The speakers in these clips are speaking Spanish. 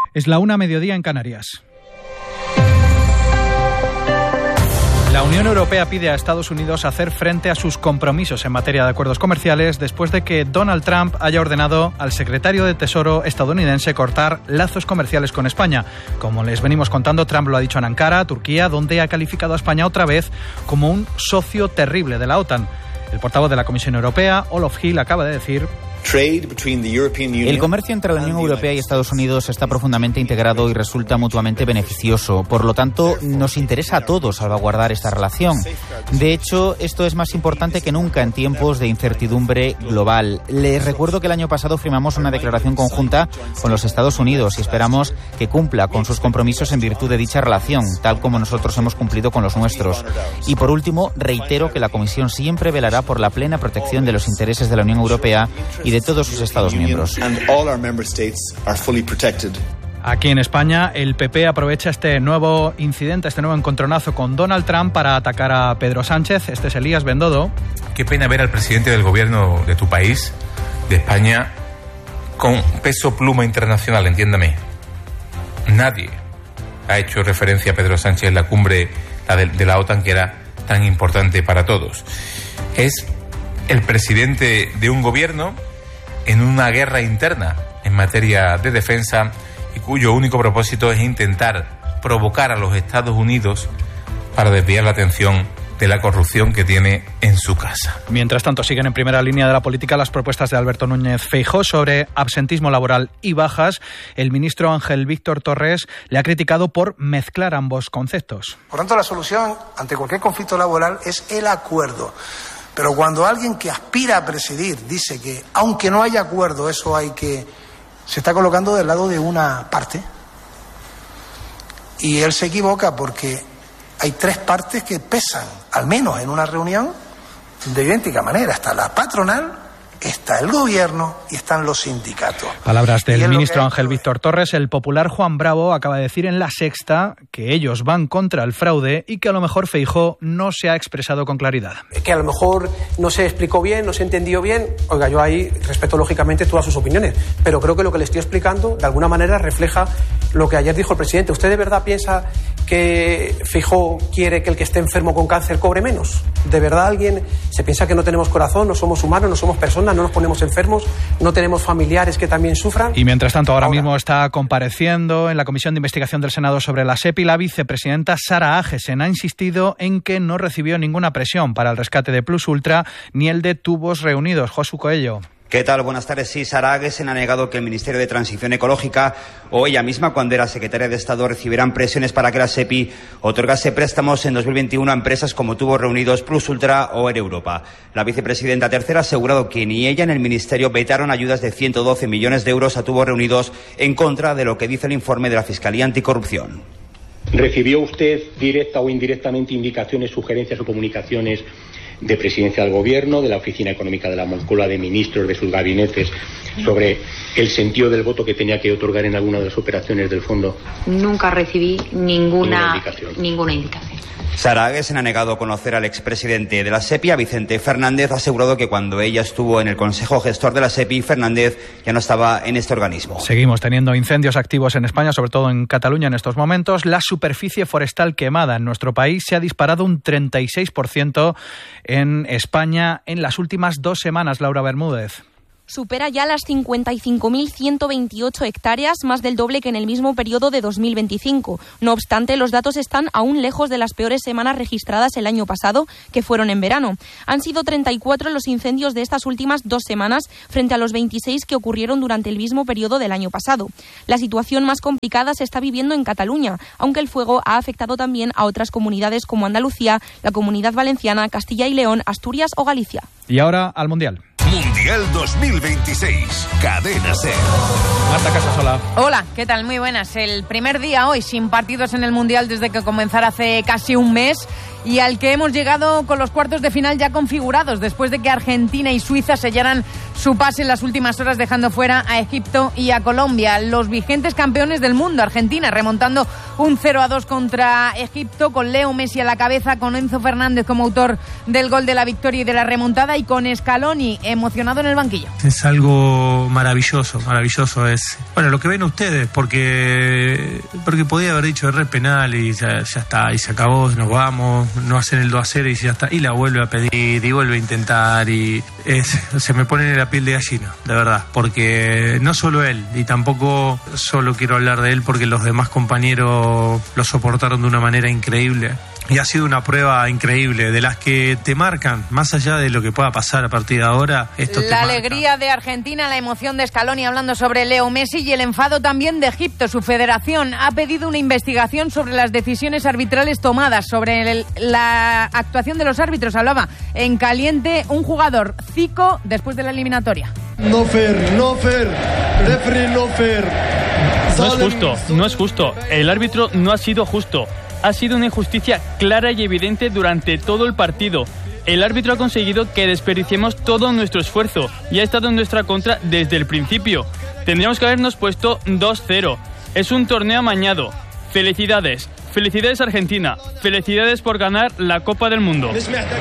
Es la 1:00 en Canarias. La Unión Europea pide a Estados Unidos hacer frente a sus compromisos en materia de acuerdos comerciales después de que Donald Trump haya ordenado al secretario de Tesoro estadounidense cortar lazos comerciales con España. Como les venimos contando, Trump lo ha dicho en Ankara, Turquía, donde ha calificado a España otra vez como un socio terrible de la OTAN. El portavoz de la Comisión Europea, Olof Hill, acaba de decir: el comercio entre la Unión Europea y Estados Unidos está profundamente integrado y resulta mutuamente beneficioso. Por lo tanto, nos interesa a todos salvaguardar esta relación. De hecho, esto es más importante que nunca en tiempos de incertidumbre global. Les recuerdo que el año pasado firmamos una declaración conjunta con los Estados Unidos y esperamos que cumpla con sus compromisos en virtud de dicha relación, tal como nosotros hemos cumplido con los nuestros. Y por último, reitero que la Comisión siempre velará por la plena protección de los intereses de la Unión Europea y de todos sus Estados miembros. Aquí en España, el PP aprovecha este nuevo incidente, este nuevo encontronazo con Donald Trump para atacar a Pedro Sánchez. Este es Elías Bendodo. Qué pena ver al presidente del gobierno de tu país, de España, con peso pluma internacional, entiéndame. Nadie ha hecho referencia a Pedro Sánchez en la cumbre de la OTAN, que era tan importante para todos. Es el presidente de un gobierno en una guerra interna en materia de defensa y cuyo único propósito es intentar provocar a los Estados Unidos para desviar la atención de la corrupción que tiene en su casa. Mientras tanto, siguen en primera línea de la política las propuestas de Alberto Núñez Feijóo sobre absentismo laboral y bajas. El ministro Ángel Víctor Torres le ha criticado por mezclar ambos conceptos. Por tanto, la solución ante cualquier conflicto laboral es el acuerdo. Pero cuando alguien que aspira a presidir dice que, aunque no haya acuerdo, eso hay que... se está colocando del lado de una parte. Y él se equivoca porque hay tres partes que pesan, al menos en una reunión, de idéntica manera. Está la patronal, está el gobierno y están los sindicatos. Palabras del ministro Ángel Víctor Torres. El popular Juan Bravo acaba de decir en La Sexta que ellos van contra el fraude y que a lo mejor Feijóo no se ha expresado con claridad. Que a lo mejor no se explicó bien, no se entendió bien. Oiga, yo ahí respeto lógicamente todas sus opiniones, pero creo que lo que le estoy explicando de alguna manera refleja lo que ayer dijo el presidente. ¿Usted de verdad piensa que Feijóo quiere que el que esté enfermo con cáncer cobre menos? ¿De verdad alguien se piensa que no tenemos corazón, no somos humanos, no somos personas, no nos ponemos enfermos, no tenemos familiares que también sufran? Y mientras tanto, ahora mismo está compareciendo en la Comisión de Investigación del Senado sobre la SEPI la vicepresidenta Sara Agesen. Ha insistido en que no recibió ninguna presión para el rescate de Plus Ultra ni el de Tubos Reunidos. Josu Coello. ¿Qué tal? Buenas tardes. Sí, Sara Agesen ha negado que el Ministerio de Transición Ecológica o ella misma, cuando era secretaria de Estado, recibieran presiones para que la SEPI otorgase préstamos en 2021 a empresas como Tubos Reunidos, Plus Ultra o Air Europa. La vicepresidenta tercera ha asegurado que ni ella ni el Ministerio vetaron ayudas de 112 millones de euros a Tubos Reunidos, en contra de lo que dice el informe de la Fiscalía Anticorrupción. ¿Recibió usted directa o indirectamente indicaciones, sugerencias o comunicaciones de Presidencia del Gobierno, de la Oficina Económica de la Moncloa, de ministros, de sus gabinetes, sobre el sentido del voto que tenía que otorgar en alguna de las operaciones del fondo? Nunca recibí ninguna indicación. Sara Agesen ha negado conocer al expresidente de la SEPI, a Vicente Fernández. Ha asegurado que cuando ella estuvo en el Consejo Gestor de la SEPI, Fernández ya no estaba en este organismo. Seguimos teniendo incendios activos en España, sobre todo en Cataluña en estos momentos. La superficie forestal quemada en nuestro país se ha disparado un 36% en España en las últimas 2 semanas. Laura Bermúdez. Supera ya las 55.128 hectáreas, más del doble que en el mismo periodo de 2025. No obstante, los datos están aún lejos de las peores semanas registradas el año pasado, que fueron en verano. Han sido 34 los incendios de estas últimas 2 semanas, frente a los 26 que ocurrieron durante el mismo periodo del año pasado. La situación más complicada se está viviendo en Cataluña, aunque el fuego ha afectado también a otras comunidades como Andalucía, la Comunidad Valenciana, Castilla y León, Asturias o Galicia. Y ahora al Mundial. Mundial 2026, Cadena SER. Marta Casasola. Hola, ¿qué tal? Muy buenas. El primer día hoy sin partidos en el Mundial desde que comenzara hace casi un mes y al que hemos llegado con los cuartos de final ya configurados, después de que Argentina y Suiza sellaran su pase en las últimas horas, dejando fuera a Egipto y a Colombia. Los vigentes campeones del mundo, Argentina, remontando un 0-2 contra Egipto, con Leo Messi a la cabeza, con Enzo Fernández como autor del gol de la victoria y de la remontada, y con Scaloni emocionado en el banquillo. Es algo maravilloso, es, bueno, lo que ven ustedes, porque podía haber dicho error penal y ya está, y se acabó, nos vamos, no hacen el 2-0 y ya está, y la vuelve a pedir y vuelve a intentar, y se me pone en la piel de gallina, de verdad, porque no solo él, y tampoco solo quiero hablar de él porque los demás compañeros lo soportaron de una manera increíble. Y ha sido una prueba increíble, de las que te marcan, más allá de lo que pueda pasar a partir de ahora, esto te La marca. alegría de Argentina, la emoción de Scaloni hablando sobre Leo Messi, y el enfado también de Egipto. Su federación ha pedido una investigación sobre las decisiones arbitrales tomadas, sobre la actuación de los árbitros. Hablaba en caliente un jugador, Zico, después de la eliminatoria. No fair, referee no fair. No es justo. El árbitro no ha sido justo. Ha sido una injusticia clara y evidente durante todo el partido. El árbitro ha conseguido que desperdiciemos todo nuestro esfuerzo y ha estado en nuestra contra desde el principio. Tendríamos que habernos puesto 2-0. Es un torneo amañado. Felicidades. Felicidades Argentina. Felicidades por ganar la Copa del Mundo.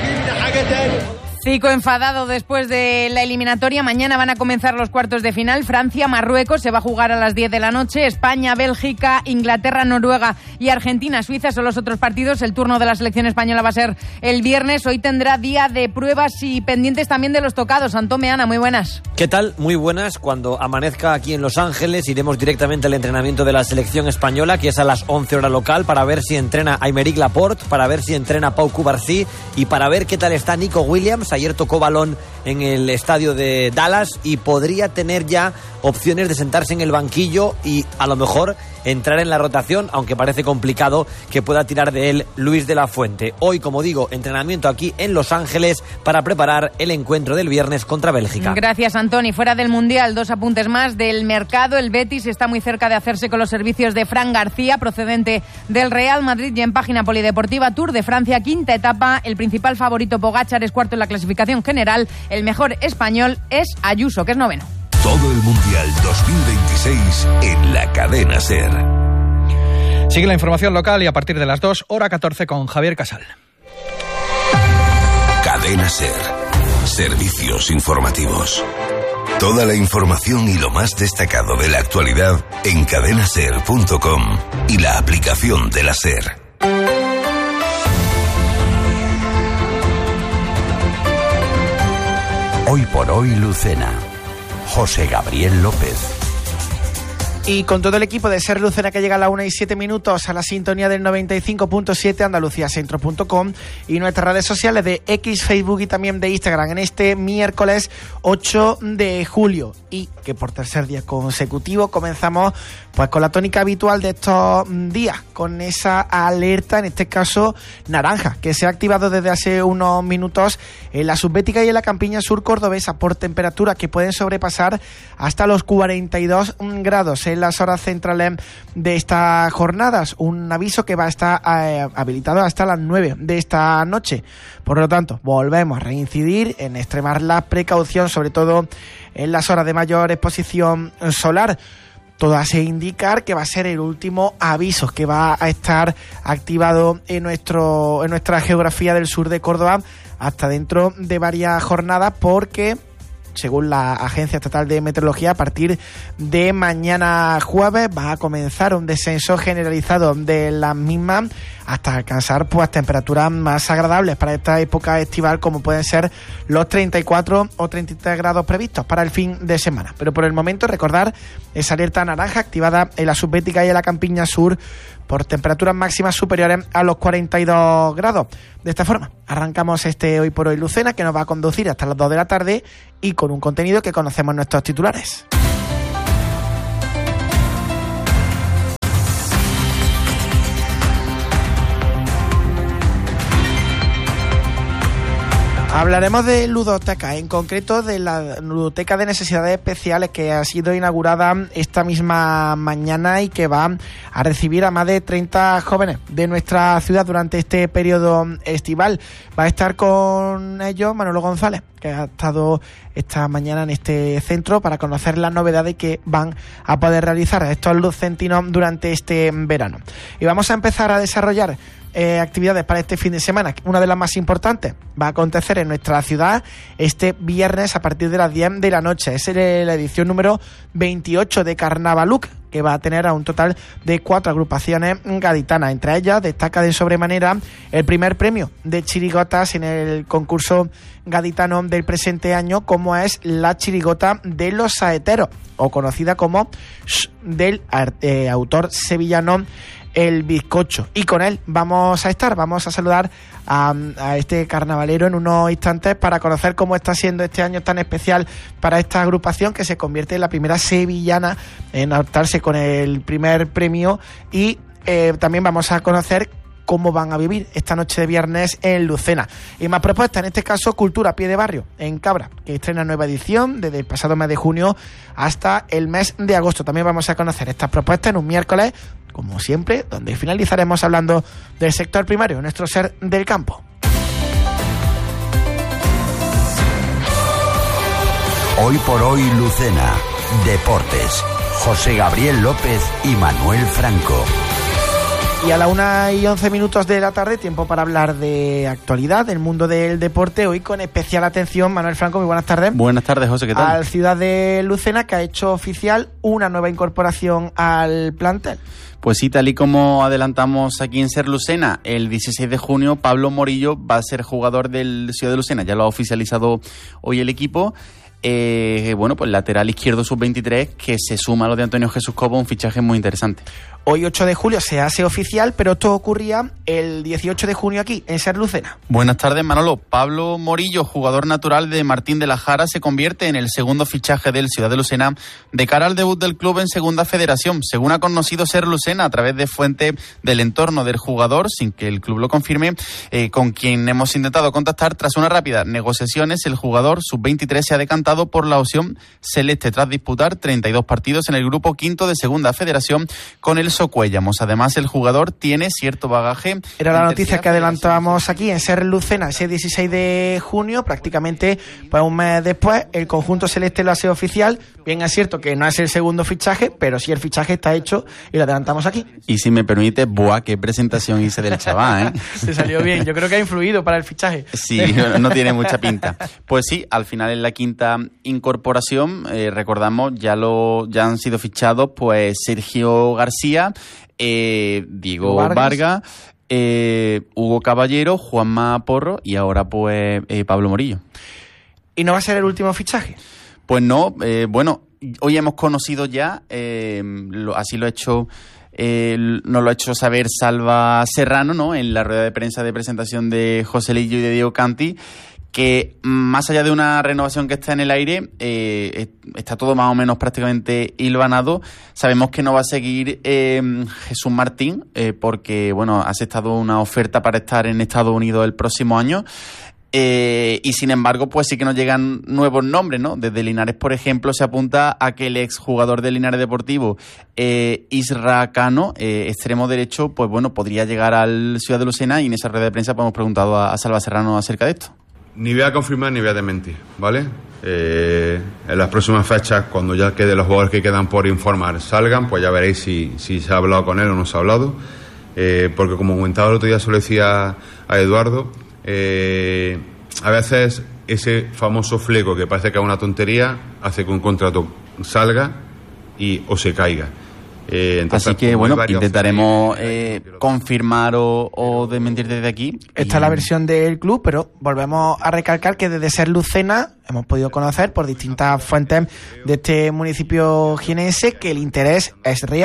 Zico enfadado después de la eliminatoria. Mañana van a comenzar los cuartos de final. Francia-Marruecos se va a jugar a las 10 de la noche. España, Bélgica, Inglaterra, Noruega y Argentina-Suiza son los otros partidos. El turno de la selección española va a ser el viernes. Hoy tendrá día de pruebas y pendientes también de los tocados. Antón Meana, muy buenas. ¿Qué tal? Muy buenas. Cuando amanezca aquí en Los Ángeles iremos directamente al entrenamiento de la selección española, que es a las 11 hora local, para ver si entrena Aymeric Laporte, para ver si entrena Pau Cubarsí y para ver qué tal está Nico Williams. Ayer tocó balón en el estadio de Dallas y podría tener ya opciones de sentarse en el banquillo y a lo mejor entrar en la rotación, aunque parece complicado que pueda tirar de él Luis de la Fuente. Hoy, como digo, entrenamiento aquí en Los Ángeles para preparar el encuentro del viernes contra Bélgica. Gracias, Antoni. Fuera del Mundial, 2 apuntes más del mercado. El Betis está muy cerca de hacerse con los servicios de Fran García, procedente del Real Madrid, y en página polideportiva, Tour de Francia, quinta etapa. El principal favorito, Pogačar, es cuarto en la clasificación general. El mejor español es Ayuso, que es noveno. Todo el Mundial 2026 en la cadena SER. Sigue la información local y a partir de las 2, hora 14 con Javier Casal. Cadena SER. Servicios informativos. Toda la información y lo más destacado de la actualidad en cadenaser.com y la aplicación de la SER. Hoy por hoy, Lucena. José Gabriel López. Y con todo el equipo de SER Lucena, que llega a las 1:07 a la sintonía del 95.7 andaluciacentro.com y nuestras redes sociales de X, Facebook y también de Instagram en este miércoles 8 de julio. Y que por tercer día consecutivo comenzamos pues con la tónica habitual de estos días, con esa alerta, en este caso naranja, que se ha activado desde hace unos minutos en la Subbética y en la Campiña Sur cordobesa por temperaturas que pueden sobrepasar hasta los 42 grados en las horas centrales de estas jornadas. Un aviso que va a estar habilitado hasta las 9 de esta noche. Por lo tanto, volvemos a reincidir en extremar la precaución, sobre todo en las horas de mayor exposición solar. Todo hace indicar que va a ser el último aviso que va a estar activado en nuestra geografía del sur de Córdoba hasta dentro de varias jornadas, porque según la Agencia Estatal de Meteorología, a partir de mañana jueves va a comenzar un descenso generalizado de las mismas hasta alcanzar pues temperaturas más agradables para esta época estival, como pueden ser los 34 o 33 grados previstos para el fin de semana. Pero por el momento recordar esa alerta naranja activada en la Subbética y en la Campiña Sur por temperaturas máximas superiores a los 42 grados. De esta forma, arrancamos este Hoy por Hoy Lucena, que nos va a conducir hasta las 2 de la tarde y con un contenido que conocemos en nuestros titulares. Hablaremos de ludoteca, en concreto de la ludoteca de necesidades especiales que ha sido inaugurada esta misma mañana y que va a recibir a más de 30 jóvenes de nuestra ciudad durante este periodo estival. Va a estar con ellos Manolo González, que ha estado esta mañana en este centro para conocer las novedades que van a poder realizar estos lucentinos durante este verano. Y vamos a empezar a desarrollar actividades para este fin de semana. Una de las más importantes va a acontecer en nuestra ciudad este viernes a partir de las 10 de la noche. Es la edición número 28 de Carnavaluc, que va a tener a un total de 4 agrupaciones gaditanas. Entre ellas destaca de sobremanera el primer premio de chirigotas en el concurso gaditano del presente año, como es la chirigota de los saeteros, o conocida como del autor sevillano El Bizcocho. Y con él vamos a saludar a este carnavalero en unos instantes para conocer cómo está siendo este año tan especial para esta agrupación, que se convierte en la primera sevillana en adoptarse con el primer premio. Y también vamos a conocer cómo van a vivir esta noche de viernes en Lucena. Y más propuestas, en este caso Cultura Pie de Barrio, en Cabra, que estrena nueva edición desde el pasado mes de junio hasta el mes de agosto. También vamos a conocer estas propuestas en un miércoles, como siempre, donde finalizaremos hablando del sector primario, nuestro ser del campo. Hoy por hoy Lucena, Deportes, José Gabriel López y Manuel Franco. Y a la 1:11 de la tarde, tiempo para hablar de actualidad del mundo del deporte. Hoy con especial atención, Manuel Franco, muy buenas tardes. Buenas tardes, José, ¿qué tal? Al Ciudad de Lucena, que ha hecho oficial una nueva incorporación al plantel. Pues sí, tal y como adelantamos aquí en Ser Lucena, el 16 de junio Pablo Morillo va a ser jugador del Ciudad de Lucena. Ya lo ha oficializado hoy el equipo. Pues lateral izquierdo sub-23, que se suma a lo de Antonio Jesús Cobo, un fichaje muy interesante. Hoy 8 de julio se hace oficial, pero esto ocurría el 18 de junio aquí, en Ser Lucena. Buenas tardes, Manolo. Pablo Morillo, jugador natural de Martín de la Jara, se convierte en el segundo fichaje del Ciudad de Lucena de cara al debut del club en Segunda Federación. Según ha conocido Ser Lucena a través de fuente del entorno del jugador, sin que el club lo confirme, con quien hemos intentado contactar, tras unas rápidas negociaciones, el jugador sub-23 se ha decantado por la opción celeste tras disputar 32 partidos en el grupo quinto de Segunda Federación con el Socuéllamos. Además, el jugador tiene cierto bagaje. Era la noticia que adelantábamos aquí en Ser Lucena, ese 16 de junio, prácticamente pues un mes después, el conjunto celeste lo hace oficial. Bien, es cierto que no es el segundo fichaje, pero sí el fichaje está hecho y lo adelantamos aquí. Y si me permite, ¡buah, qué presentación hice del chaval, ¿eh? Se salió bien, yo creo que ha influido para el fichaje. Sí, no tiene mucha pinta. Pues sí, al final en la quinta incorporación, recordamos, ya han sido fichados pues Sergio García, Diego Vargas, Hugo Caballero, Juanma Porro y ahora pues Pablo Morillo. ¿Y no va a ser el último fichaje? Pues no, hoy hemos conocido ya, así lo ha hecho... nos lo ha hecho saber Salva Serrano, ¿no?, en la rueda de prensa de presentación de José Lillo y de Diego Canti, que más allá de una renovación que está en el aire, está todo más o menos prácticamente hilvanado. Sabemos que no va a seguir Jesús Martín, porque ha aceptado una oferta para estar en Estados Unidos el próximo año. Y sin embargo, pues sí que nos llegan nuevos nombres, ¿no? Desde Linares, por ejemplo, se apunta a que el exjugador de Linares Deportivo, Isra Cano, extremo derecho, pues podría llegar al Ciudad de Lucena, y en esa rueda de prensa pues hemos preguntado a Salva Serrano acerca de esto. Ni voy a confirmar ni voy a desmentir, ¿vale? En las próximas fechas, cuando ya quede los jugadores que quedan por informar salgan, pues ya veréis si se ha hablado con él o no se ha hablado, porque como comentaba el otro día, se lo decía a Eduardo, a veces ese famoso fleco que parece que es una tontería hace que un contrato salga o se caiga. Entonces, así que intentaremos confirmar o desmentir desde aquí. Esta es la versión del club, pero volvemos a recalcar que desde Ser Lucena hemos podido conocer por distintas fuentes de este municipio jienense que el interés es real,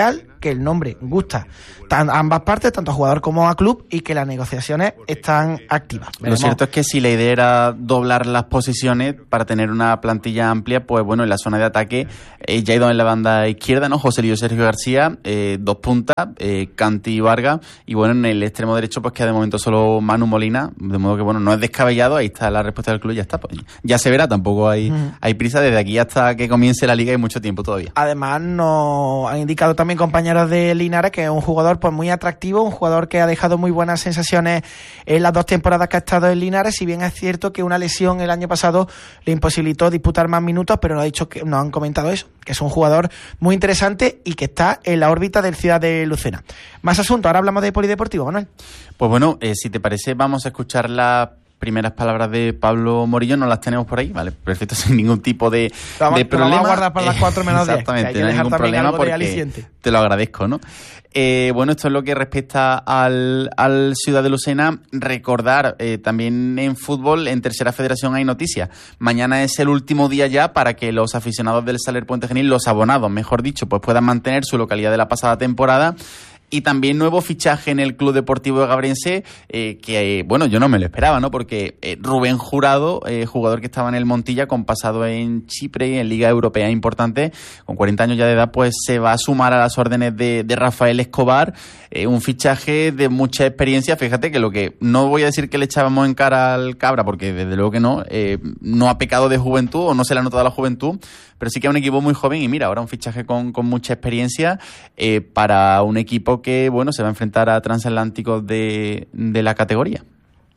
que el nombre gusta a ambas partes, tanto a jugador como a club, y que las negociaciones están activas. Lo cierto es que si la idea era doblar las posiciones para tener una plantilla amplia, pues bueno, en la zona de ataque ya ha ido en la banda izquierda, ¿no? José Lío, Sergio García, dos puntas, Canti y Vargas, y bueno, en el extremo derecho pues queda de momento solo Manu Molina, de modo que bueno, no es descabellado, ahí está la respuesta del club, ya está, pues ya se verá, tampoco hay prisa, desde aquí hasta que comience la liga hay mucho tiempo todavía. Además nos han indicado también compañeros de Linares que es un jugador pues muy atractivo, un jugador que ha dejado muy buenas sensaciones en las 2 temporadas que ha estado en Linares, si bien es cierto que una lesión el año pasado le imposibilitó disputar más minutos, pero nos han comentado eso, que es un jugador muy interesante y que está en la órbita del Ciudad de Lucena. Más asuntos, ahora hablamos de polideportivo, Manuel. Pues bueno, si te parece vamos a escuchar las primeras palabras de Pablo Morillo, no las tenemos por ahí, vale, perfecto, sin ningún tipo de problema. Vamos a guardar para las 4 menos 10. Exactamente, no hay ningún problema porque te lo agradezco, ¿no? Bueno, esto es lo que respecta al Ciudad de Lucena. Recordar, también en fútbol, en Tercera Federación hay noticias. Mañana es el último día ya para que los aficionados del Saler Puente Genil, los abonados, mejor dicho, pues puedan mantener su localidad de la pasada temporada. Y también nuevo fichaje en el Club Deportivo de Gabrense, que, bueno, yo no me lo esperaba, ¿no? Porque Rubén Jurado, jugador que estaba en el Montilla, con pasado en Chipre y en Liga Europea importante, con 40 años ya de edad, pues se va a sumar a las órdenes de Rafael Escobar. Un fichaje de mucha experiencia. Fíjate que lo que no voy a decir que le echábamos en cara al Cabra, porque desde luego que no ha pecado de juventud o no se le ha notado la juventud, pero sí que es un equipo muy joven y mira, ahora un fichaje con mucha experiencia para un equipo que, bueno, se va a enfrentar a transatlánticos de la categoría.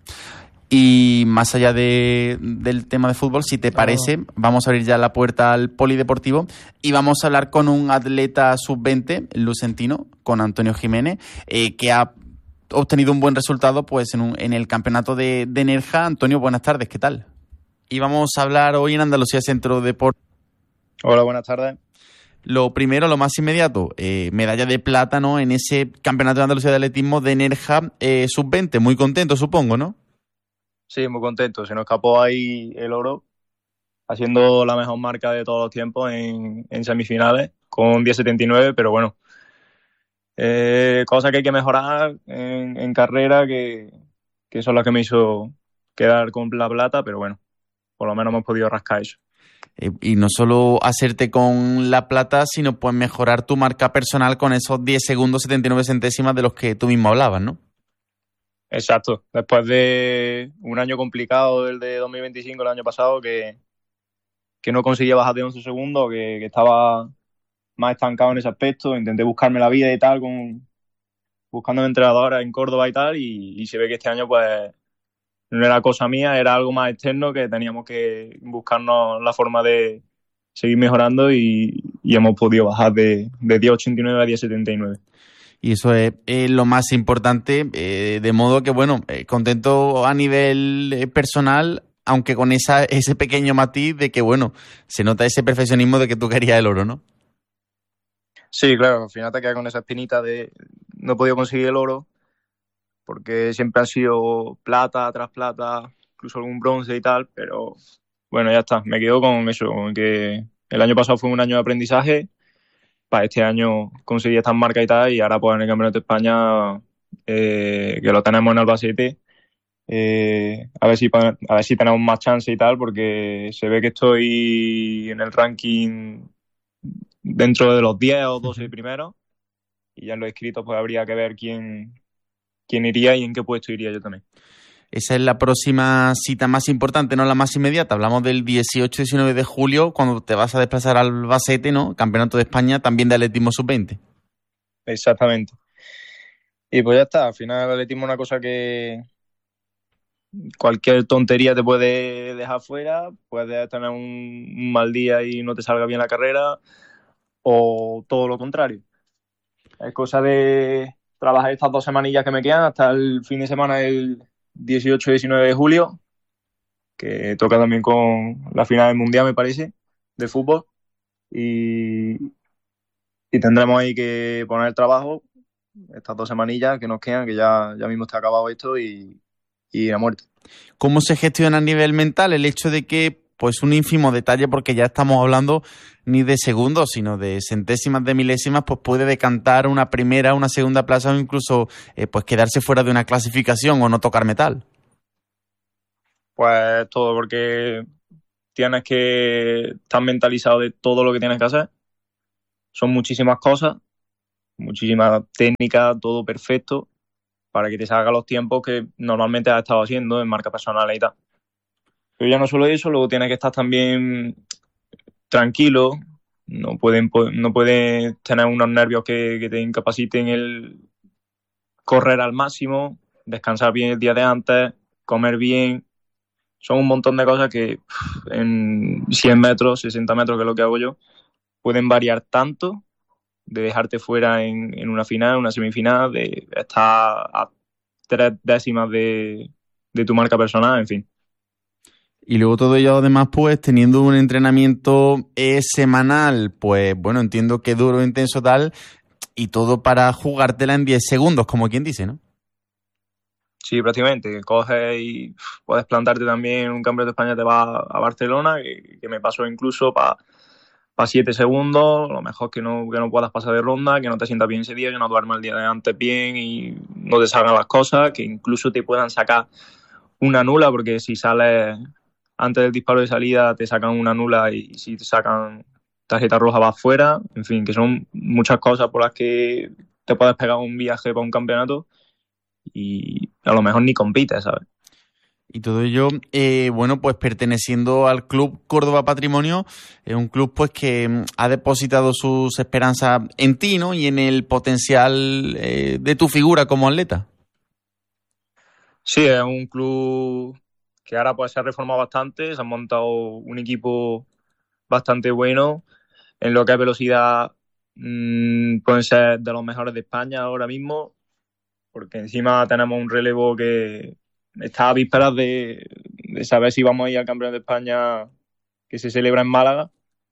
Y más allá del tema de fútbol, si te parece, vamos a abrir ya la puerta al polideportivo y vamos a hablar con un atleta sub-20, lucentino, con Antonio Jiménez, que ha obtenido un buen resultado pues en el campeonato de Nerja. Antonio, buenas tardes, ¿qué tal? Y vamos a hablar hoy en Andalucía Centro Deporte. Hola, buenas tardes. Lo primero, lo más inmediato, medalla de plata, ¿no? En ese campeonato de Andalucía de atletismo de Nerja sub-20. Muy contento, supongo, ¿no? Sí, muy contento. Se nos escapó ahí el oro, haciendo la mejor marca de todos los tiempos en semifinales, con 10.79, pero bueno, cosas que hay que mejorar en carrera, que son las que me hizo quedar con la plata, pero bueno, por lo menos hemos podido rascar eso. Y no solo hacerte con la plata, sino pues mejorar tu marca personal con esos 10 segundos 79 centésimas de los que tú mismo hablabas, ¿no? Exacto. Después de un año complicado, el de 2025, el año pasado, que no conseguía bajar de 11 segundos, que estaba más estancado en ese aspecto, intenté buscarme la vida y tal, buscándome entrenadora en Córdoba y tal, y se ve que este año pues no era cosa mía, era algo más externo, que teníamos que buscarnos la forma de seguir mejorando y hemos podido bajar de 10.89 a 10.79. Y eso es lo más importante, de modo que, bueno, contento a nivel personal, aunque con ese pequeño matiz de que, bueno, se nota ese perfeccionismo de que tú querías el oro, ¿no? Sí, claro, al final te quedas con esa espinita de no he podido conseguir el oro, porque siempre han sido plata tras plata, incluso algún bronce y tal, pero bueno, ya está, me quedo con eso, con que el año pasado fue un año de aprendizaje, para este año conseguí estas marcas y tal, y ahora pues en el Campeonato de España, que lo tenemos en Albacete, a ver si tenemos más chance y tal, porque se ve que estoy en el ranking dentro de los 10 o 12 primeros, y ya en los inscritos pues habría que ver quién iría y en qué puesto iría yo también. Esa es la próxima cita más importante, no la más inmediata. Hablamos del 18-19 de julio, cuando te vas a desplazar al Albacete, ¿no? Campeonato de España, también de atletismo sub-20. Exactamente. Y pues ya está, al final el atletismo es una cosa que cualquier tontería te puede dejar fuera, puedes tener un mal día y no te salga bien la carrera, o todo lo contrario. Es cosa de trabajar estas 2 semanillas que me quedan hasta el fin de semana del 18 y 19 de julio, que toca también con la final del Mundial, me parece, de fútbol, y tendremos ahí que poner el trabajo estas 2 semanillas que nos quedan, que ya mismo está acabado esto y a muerte. ¿Cómo se gestiona a nivel mental el hecho de que pues un ínfimo detalle, porque ya estamos hablando ni de segundos, sino de centésimas de milésimas, pues puede decantar una primera, una segunda plaza o incluso pues quedarse fuera de una clasificación o no tocar metal. Pues todo, porque tienes que estar mentalizado de todo lo que tienes que hacer. Son muchísimas cosas, muchísimas técnicas, todo perfecto, para que te salgan los tiempos que normalmente has estado haciendo en marca personal y tal. Pero ya no solo eso, luego tienes que estar también tranquilo, no puedes tener unos nervios que te incapaciten el correr al máximo, descansar bien el día de antes, comer bien. Son un montón de cosas que en 100 metros, 60 metros, que es lo que hago yo, pueden variar tanto de dejarte fuera en una final, una semifinal, de estar a 3 décimas de tu marca personal, en fin. Y luego todo ello además pues teniendo un entrenamiento semanal, pues bueno, entiendo que duro, intenso tal, y todo para jugártela en 10 segundos, como quien dice, ¿no? Sí, prácticamente. Coges y puedes plantarte también en un campeonato de España, te vas a Barcelona, que me pasó incluso para 7 segundos, lo mejor que no puedas pasar de ronda, que no te sientas bien ese día, que no duermas el día de antes bien y no te salgan las cosas, que incluso te puedan sacar una nula, porque si sales antes del disparo de salida te sacan una nula y si te sacan tarjeta roja vas fuera. En fin, que son muchas cosas por las que te puedes pegar un viaje para un campeonato y a lo mejor ni compites, ¿sabes? Y todo ello, bueno, pues perteneciendo al Club Córdoba Patrimonio, un club pues que ha depositado sus esperanzas en ti, ¿no? Y en el potencial de tu figura como atleta. Sí, es un club que ahora pues se ha reformado bastante, se ha montado un equipo bastante bueno. En lo que es velocidad, pueden ser de los mejores de España ahora mismo, porque encima tenemos un relevo que está a vísperas de saber si vamos a ir al Campeonato de España que se celebra en Málaga.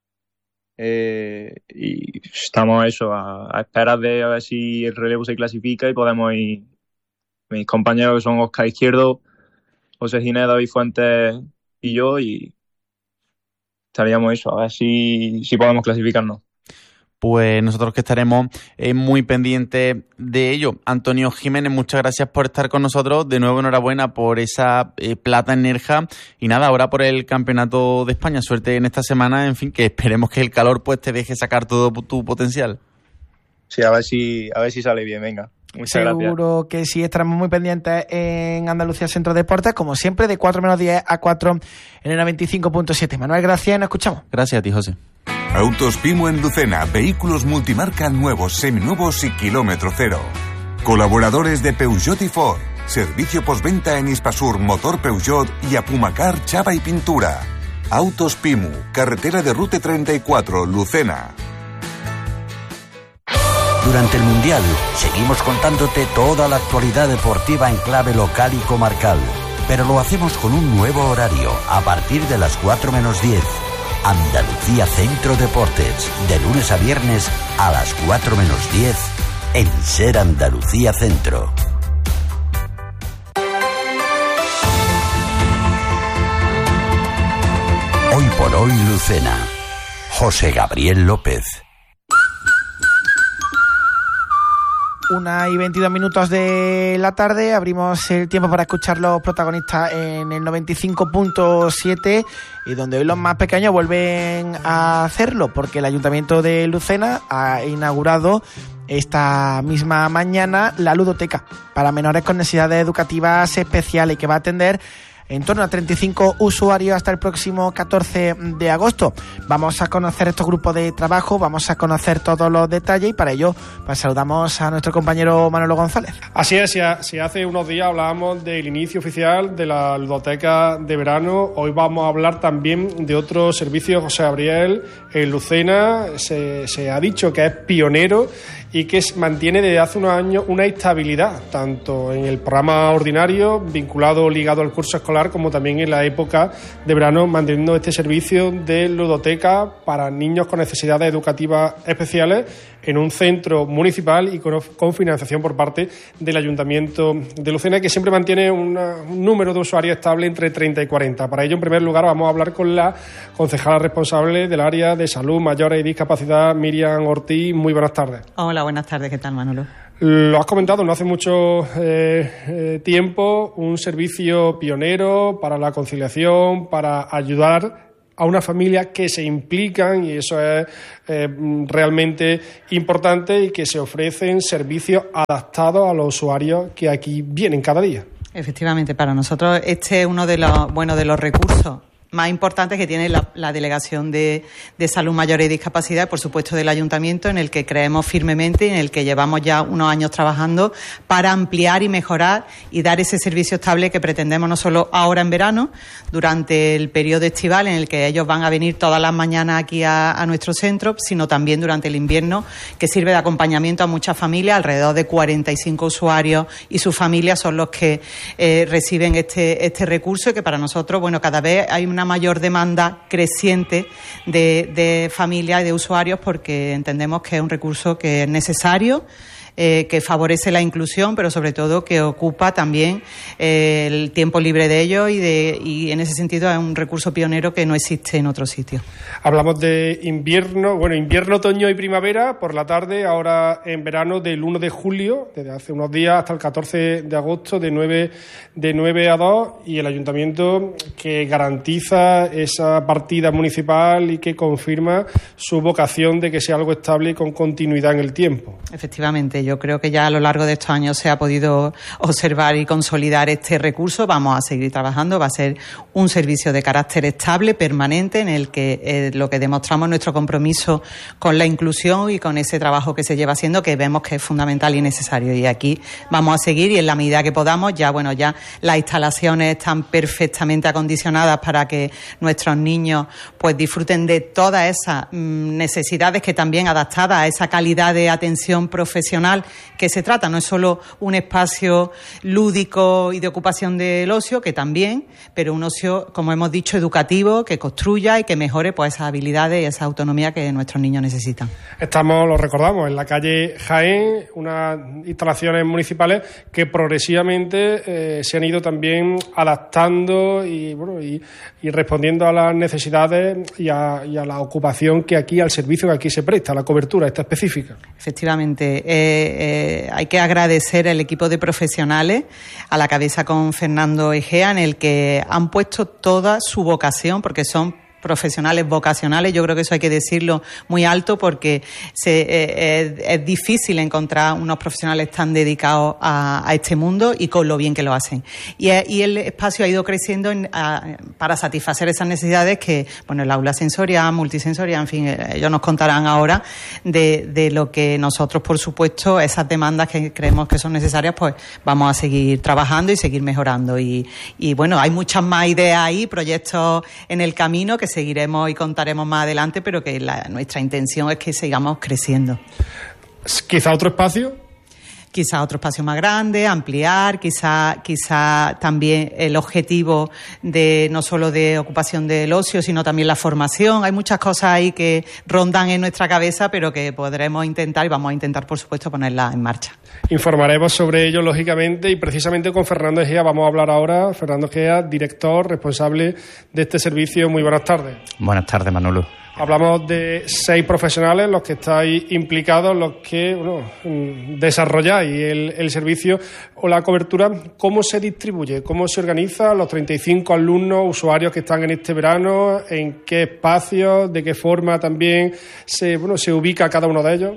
Y estamos a esperas de a ver si el relevo se clasifica y podemos ir. Mis compañeros, que son Óscar Izquierdo, José Ginés, David Fuentes y yo, y estaríamos a ver si podemos clasificarnos. Pues nosotros que estaremos muy pendientes de ello. Antonio Jiménez, muchas gracias por estar con nosotros. De nuevo, enhorabuena por esa plata en Nerja. Y nada, ahora por el Campeonato de España. Suerte en esta semana. En fin, que esperemos que el calor pues te deje sacar todo tu potencial. Sí, a ver si sale bien, venga. Muchas Seguro gracias. Que sí, estaremos muy pendientes en Andalucía Centro de Deportes, como siempre, de 4 menos 10 a 4 en el 95.7. Manuel, gracias y nos escuchamos. Gracias a ti, José. Autos Pimo en Lucena, vehículos multimarca nuevos, seminuevos y kilómetro cero. Colaboradores de Peugeot y Ford. Servicio postventa en Hispasur, Motor Peugeot y Apumacar, Chava y Pintura. Autos Pimu, carretera de Rute 34, Lucena. Durante el Mundial seguimos contándote toda la actualidad deportiva en clave local y comarcal, pero lo hacemos con un nuevo horario a partir de las 4 menos 10. Andalucía Centro Deportes, de lunes a viernes a las 4 menos 10 en Ser Andalucía Centro. Hoy por hoy Lucena. José Gabriel López. 1:22 de la tarde, abrimos el tiempo para escuchar los protagonistas en el 95.7 y donde hoy los más pequeños vuelven a hacerlo porque el Ayuntamiento de Lucena ha inaugurado esta misma mañana la ludoteca para menores con necesidades educativas especiales que va a atender en torno a 35 usuarios hasta el próximo 14 de agosto. Vamos a conocer estos grupos de trabajo, vamos a conocer todos los detalles y para ello pues saludamos a nuestro compañero Manolo González. Así es, si hace unos días hablábamos del inicio oficial de la ludoteca de verano, hoy vamos a hablar también de otro servicio, José Gabriel, en Lucena. Se ha dicho que es pionero y que mantiene desde hace unos años una estabilidad, tanto en el programa ordinario, ligado al curso escolar escolar como también en la época de verano, manteniendo este servicio de ludoteca para niños con necesidades educativas especiales en un centro municipal y con financiación por parte del Ayuntamiento de Lucena, que siempre mantiene un número de usuarios estable entre 30 y 40. Para ello, en primer lugar, vamos a hablar con la concejala responsable del área de salud, mayores y discapacidad, Miriam Ortiz. Muy buenas tardes. Hola, buenas tardes. ¿Qué tal, Manolo? Lo has comentado no hace mucho tiempo, un servicio pionero para la conciliación, para ayudar a una familia que se implican, y eso es realmente importante, y que se ofrecen servicios adaptados a los usuarios que aquí vienen cada día. Efectivamente, para nosotros este es uno de los recursos más importantes que tiene la Delegación de Salud, Mayores y Discapacidad, y por supuesto del Ayuntamiento, en el que creemos firmemente y en el que llevamos ya unos años trabajando para ampliar y mejorar y dar ese servicio estable que pretendemos, no solo ahora en verano, durante el periodo estival en el que ellos van a venir todas las mañanas aquí a nuestro centro, sino también durante el invierno, que sirve de acompañamiento a muchas familias. Alrededor de 45 usuarios y sus familias son los que reciben este recurso, y que para nosotros, cada vez hay una mayor demanda creciente de familias y de usuarios, porque entendemos que es un recurso que es necesario, que favorece la inclusión, pero sobre todo que ocupa también el tiempo libre de ellos, y en ese sentido es un recurso pionero que no existe en otros sitios. Hablamos de invierno, otoño y primavera por la tarde, ahora en verano del 1 de julio, desde hace unos días hasta el 14 de agosto, de 9 a 2, y el Ayuntamiento que garantiza esa partida municipal y que confirma su vocación de que sea algo estable y con continuidad en el tiempo. Efectivamente, yo creo que ya a lo largo de estos años se ha podido observar y consolidar este recurso. Vamos a seguir trabajando, va a ser un servicio de carácter estable, permanente, en el que lo que demostramos nuestro compromiso con la inclusión y con ese trabajo que se lleva haciendo, que vemos que es fundamental y necesario. Y aquí vamos a seguir, y en la medida que podamos, ya las instalaciones están perfectamente acondicionadas para que nuestros niños pues disfruten de todas esas necesidades, que también adaptadas a esa calidad de atención profesional que se trata. No es solo un espacio lúdico y de ocupación del ocio, que también, pero un ocio, como hemos dicho, educativo, que construya y que mejore pues esas habilidades y esa autonomía que nuestros niños necesitan. Estamos, lo recordamos, en la calle Jaén, unas instalaciones municipales que progresivamente se han ido también adaptando y respondiendo a las necesidades y a la ocupación que aquí, al servicio que aquí se presta, la cobertura esta específica. Efectivamente, hay que agradecer al equipo de profesionales, a la cabeza con Fernando Egea, en el que han puesto toda su vocación, porque son profesionales vocacionales. Yo creo que eso hay que decirlo muy alto, porque es difícil encontrar unos profesionales tan dedicados a este mundo y con lo bien que lo hacen. Y el espacio ha ido creciendo para satisfacer esas necesidades que, el aula sensorial, multisensorial, en fin, ellos nos contarán ahora de lo que nosotros, por supuesto, esas demandas que creemos que son necesarias, pues vamos a seguir trabajando y seguir mejorando. Y hay muchas más ideas ahí, proyectos en el camino que seguiremos y contaremos más adelante, pero que nuestra intención es que sigamos creciendo. ¿Quizá otro espacio? Quizá otro espacio más grande, ampliar, quizá también el objetivo de no solo de ocupación del ocio, sino también la formación. Hay muchas cosas ahí que rondan en nuestra cabeza, pero que podremos intentar, y vamos a intentar, por supuesto, ponerlas en marcha. Informaremos sobre ello, lógicamente, y precisamente con Fernando Egea vamos a hablar ahora. Fernando Egea, director, responsable de este servicio. Muy buenas tardes. Buenas tardes, Manolo. Hablamos de 6 profesionales, los que estáis implicados, los que desarrolláis el servicio o la cobertura. ¿Cómo se distribuye? ¿Cómo se organiza los 35 alumnos, usuarios que están en este verano? ¿En qué espacios? ¿De qué forma también se ubica cada uno de ellos?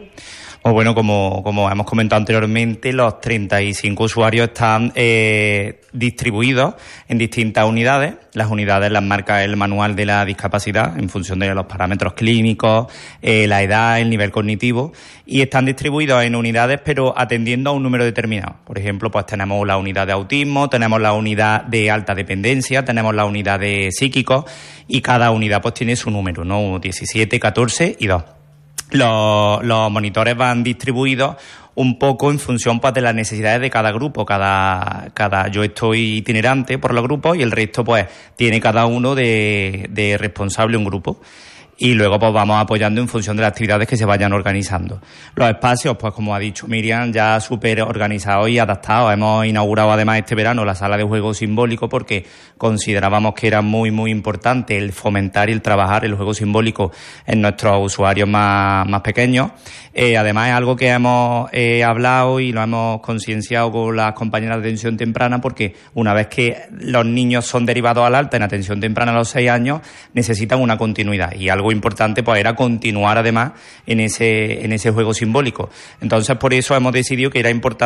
Como hemos comentado anteriormente, los 35 usuarios están distribuidos en distintas unidades. Las unidades las marca el manual de la discapacidad en función de los parámetros clínicos, la edad, el nivel cognitivo, y están distribuidos en unidades pero atendiendo a un número determinado. Por ejemplo, pues tenemos la unidad de autismo, tenemos la unidad de alta dependencia, tenemos la unidad de psíquicos, y cada unidad pues tiene su número, ¿no? 17, 14 y 2. los monitores van distribuidos un poco en función pues de las necesidades de cada grupo. Yo estoy itinerante por los grupos y el resto pues tiene cada uno de responsable un grupo. Y luego pues vamos apoyando en función de las actividades que se vayan organizando. Los espacios, pues como ha dicho Miriam, ya súper organizados y adaptados. Hemos inaugurado además este verano la sala de juego simbólico porque considerábamos que era muy, muy importante el fomentar y el trabajar el juego simbólico en nuestros usuarios más pequeños. Además es algo que hemos hablado y lo hemos concienciado con las compañeras de atención temprana, porque una vez que los niños son derivados al alta en atención temprana a los 6 años, necesitan una continuidad, y algo importante pues era continuar además en ese juego simbólico. Entonces por eso hemos decidido que era importante